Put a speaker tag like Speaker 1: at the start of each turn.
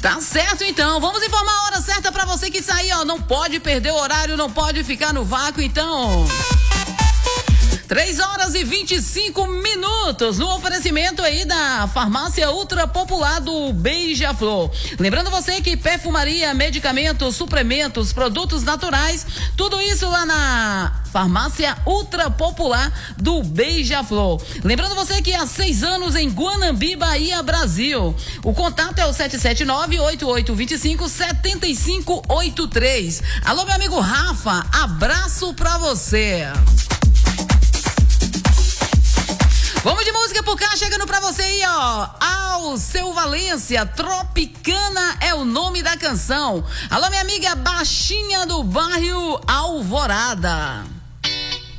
Speaker 1: Tá certo, então. Vamos informar a hora certa pra você que sair, ó. Não pode perder o horário, não pode ficar no vácuo, então. 3h25 no oferecimento aí da farmácia ultra popular do Beija-Flor. Lembrando você que perfumaria, medicamentos, suplementos, produtos naturais, tudo isso lá na farmácia ultra popular do Beija-Flor. Lembrando você que há 6 anos em Guanambi, Bahia, Brasil. O contato é o 779-8825-7583. Alô, meu amigo Rafa, abraço pra você. Vamos de música por cá, chegando pra você aí, ó. Alceu Valência, Tropicana é o nome da canção. Alô, minha amiga Baixinha do bairro Alvorada.